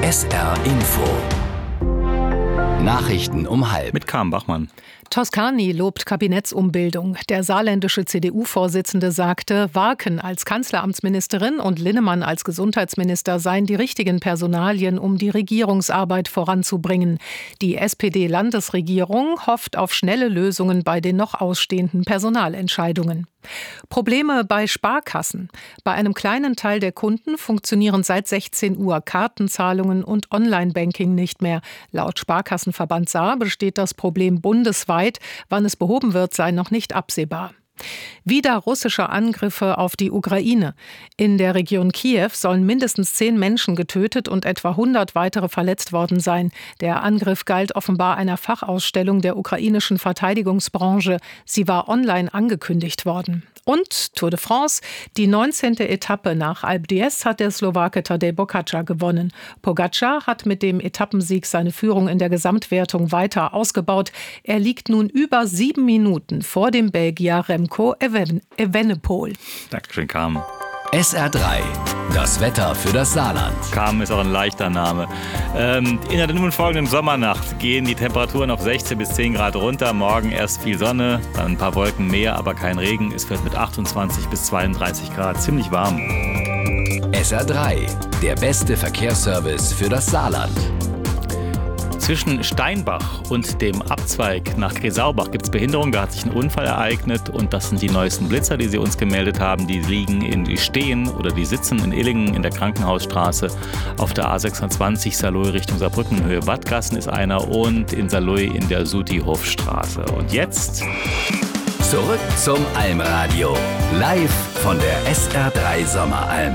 SR Info. Nachrichten um 12:30. Mit Carmen Bachmann. Toscani lobt Kabinettsumbildung. Der saarländische CDU-Vorsitzende sagte, Warken als Kanzleramtsministerin und Linnemann als Gesundheitsminister seien die richtigen Personalien, um die Regierungsarbeit voranzubringen. Die SPD-Landesregierung hofft auf schnelle Lösungen bei den noch ausstehenden Personalentscheidungen. Probleme bei Sparkassen. Bei einem kleinen Teil der Kunden funktionieren seit 16 Uhr Kartenzahlungen und Online-Banking nicht mehr. Laut Sparkassenverband Saar besteht das Problem bundesweit. Wann es behoben wird, sei noch nicht absehbar. Wieder russische Angriffe auf die Ukraine. In der Region Kiew sollen mindestens 10 Menschen getötet und etwa 100 weitere verletzt worden sein. Der Angriff galt offenbar einer Fachausstellung der ukrainischen Verteidigungsbranche. Sie war online angekündigt worden. Und Tour de France, die 19. Etappe nach Alpe d'Huez hat der Slowake Tadej Pogačar gewonnen. Pogačar hat mit dem Etappensieg seine Führung in der Gesamtwertung weiter ausgebaut. Er liegt nun über 7 Minuten vor dem Belgier Remco Evenepoel. Dankeschön, Carmen. SR3, das Wetter für das Saarland. Carmen ist auch ein leichter Name. In der nun folgenden Sommernacht gehen die Temperaturen auf 16 bis 10 Grad runter. Morgen erst viel Sonne, dann ein paar Wolken mehr, aber kein Regen. Es wird mit 28 bis 32 Grad ziemlich warm. SR3, der beste Verkehrsservice für das Saarland. Zwischen Steinbach und dem Abzweig nach Gresaubach gibt es Behinderung. Da hat sich ein Unfall ereignet und das sind die neuesten Blitzer, die Sie uns gemeldet haben. Die stehen oder die sitzen in Illingen in der Krankenhausstraße auf der A26 Saarlouis Richtung Saarbrücken. Höhe Badgassen ist einer und in Saarlouis in der Suti-Hofstraße. Und jetzt zurück zum Almradio. Live von der SR3 Sommeralm.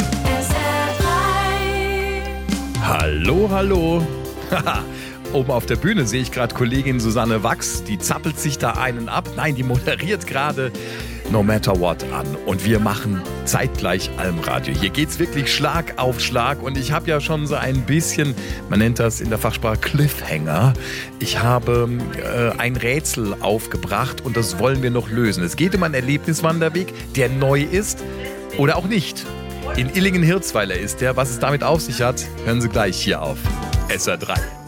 Hallo, hallo. Oben auf der Bühne sehe ich gerade Kollegin Susanne Wachs, die zappelt sich da einen ab. Nein, die moderiert gerade No Matter What an. Und wir machen zeitgleich Almradio. Hier geht's wirklich Schlag auf Schlag. Und ich habe ja schon so ein bisschen, man nennt das in der Fachsprache Cliffhanger. Ich habe ein Rätsel aufgebracht und das wollen wir noch lösen. Es geht um einen Erlebniswanderweg, der neu ist oder auch nicht. In Illingen-Hirzweiler ist der. Was es damit auf sich hat, hören Sie gleich hier auf SR3.